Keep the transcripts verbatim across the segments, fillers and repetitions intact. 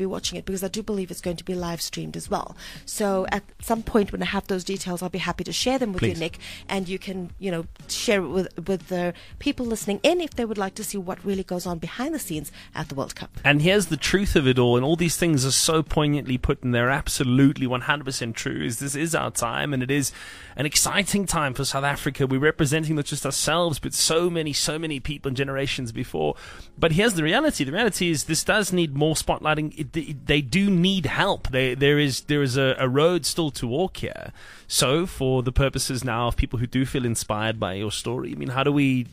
be watching it, because I do believe it's going to be live streamed as well. So at some point when I have those details, I'll be happy to share them with Please. you, Nick, and you can, you know, share it with, with the people listening in if they would like to see what really goes on behind the scenes at the World Cup. And here's the truth of it all, and all these things are so poignantly put, and they're absolutely one hundred percent true, is this is our time, and it is an exciting time for South Africa. We're representing not just ourselves, but so many, so many people and generations before. But here's the reality. The reality is this does need more spotlighting. It, it, they do need help. They, there is there is a, a road still to walk here. So for the purposes now of people who do feel inspired by your story, I mean, how do we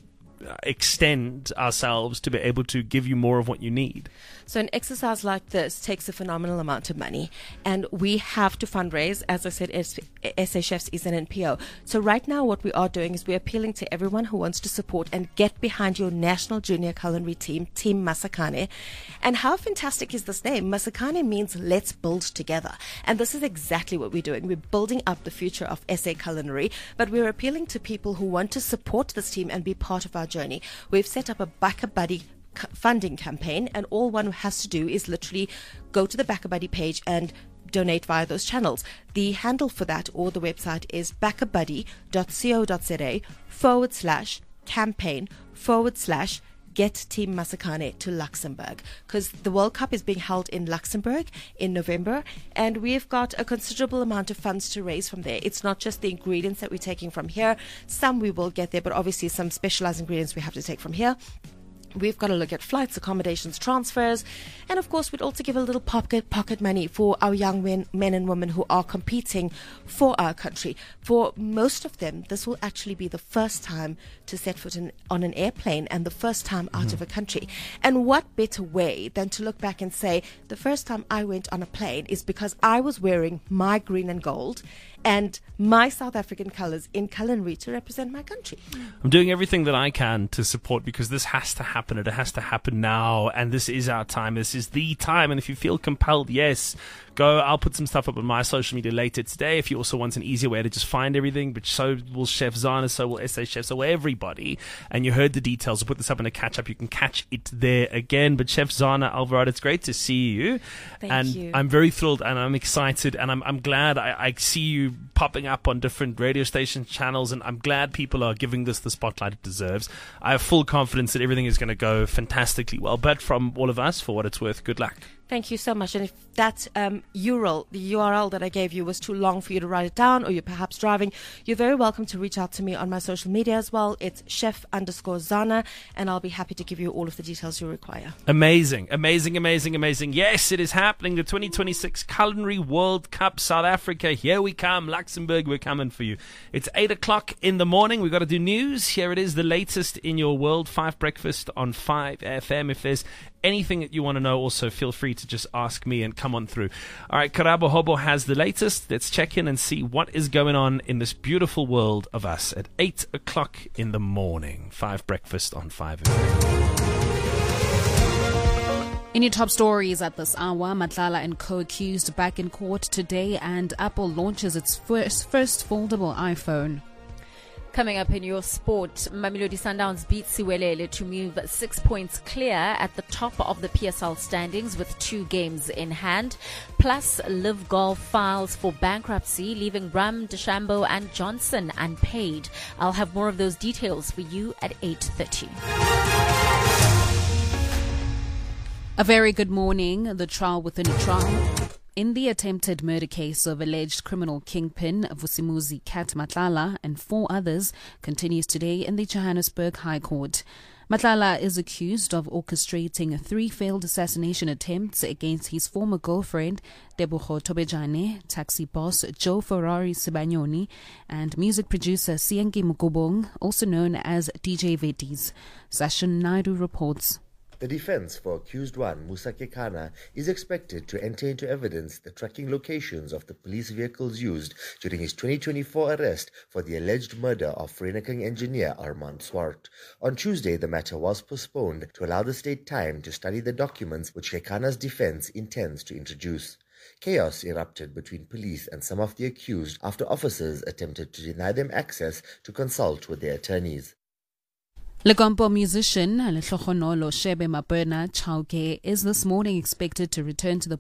extend ourselves to be able to give you more of what you need? So an exercise like this takes a phenomenal amount of money, and we have to fundraise. As I said, S A Chefs is an N P O. So right now what we are doing is we're appealing to everyone who wants to support and get behind your national junior culinary team, Team Masakane. And how fantastic is this name? Masakane means let's build together. And this is exactly what we're doing. We're building up the future of S A Culinary, but we're appealing to people who want to support this team and be part of our journey. We've set up a BackaBuddy funding campaign, and all one has to do is literally go to the BackaBuddy page and donate via those channels. The handle for that, or the website, is backabuddy.co.za forward slash campaign forward slash get Team Masakane to Luxembourg, because the World Cup is being held in Luxembourg in November, and we've got a considerable amount of funds to raise from there. It's not just the ingredients that we're taking from here. Some we will get there, but obviously some specialized ingredients we have to take from here. We've got to look at flights, accommodations, transfers, and of course we'd also give a little pocket pocket money for our young men, men and women who are competing for our country. For most of them, this will actually be the first time to set foot in, on an airplane, and the first time out mm. of a country. And what better way than to look back and say, the first time I went on a plane is because I was wearing my green and gold and my South African colours in culinary to represent my country. I'm doing everything that I can to support, because this has to happen, and it has to happen now, and this is our time. This is the time, and if you feel compelled, yes, go. I'll put some stuff up on my social media later today if you also want an easier way to just find everything, but so will Chef Zana, so will S A Chefs, so will everybody. And you heard the details. I'll put this up in a catch-up. You can catch it there again. But Chef Zana Alvarado, it's great to see you. Thank and you. I'm very thrilled, and I'm excited, and I'm, I'm glad I, I see you popping up on different radio station channels, and I'm glad people are giving this the spotlight it deserves. I have full confidence that everything is going to go fantastically well. But from all of us, for what it's worth, good luck. Thank you so much. And if that um, U R L, the U R L that I gave you, was too long for you to write it down, or you're perhaps driving, you're very welcome to reach out to me on my social media as well. It's chef underscore Zana, and I'll be happy to give you all of the details you require. Amazing, amazing, amazing, amazing. Yes, it is happening. The twenty twenty-six Culinary World Cup, South Africa. Here we come. Luxembourg, we're coming for you. It's eight o'clock in the morning. We've got to do news. Here it is, the latest in your world. Five Breakfast on five F M. If there's anything that you want to know, also feel free to just ask me and come on through. All right, Karabo Hobo has the latest. Let's check in and see what is going on in this beautiful world of us at eight o'clock in the morning. Five Breakfast on five F M. In your top stories at this hour, Matlala and co accused back in court today, and Apple launches its first first foldable iPhone. Coming up in your sport, Mamelodi Sundowns beat Siwelele to move six points clear at the top of the P S L standings with two games in hand. Plus, Live Golf files for bankruptcy, leaving Ram, DeChambeau and Johnson unpaid. I'll have more of those details for you at eight thirty. A very good morning. The trial within a trial in the attempted murder case of alleged criminal kingpin Vusimuzi Kat Matlala and four others continues today in the Johannesburg High Court. Matlala is accused of orchestrating three failed assassination attempts against his former girlfriend, Deboho Tobejane, taxi boss Joe Ferrari Sibanyoni, and music producer Sienki Mukobong, also known as D J Vetis. Sashin Naidu reports. The defense for accused one, Musa Kekana, is expected to enter into evidence the tracking locations of the police vehicles used during his twenty twenty-four arrest for the alleged murder of Vereniging engineer Armand Swart. On Tuesday, the matter was postponed to allow the state time to study the documents which Kekana's defense intends to introduce. Chaos erupted between police and some of the accused after officers attempted to deny them access to consult with their attorneys. Legompo musician Lehlohonolo Shebe Mabena Chauke is this morning expected to return to the